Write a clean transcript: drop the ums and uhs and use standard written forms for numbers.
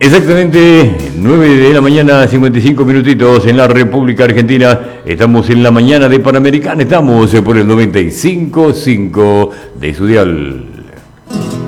Exactamente 9 de la mañana, 55 minutitos en la República Argentina. Estamos en la mañana de Panamericana, estamos por el 95.5 de su dial.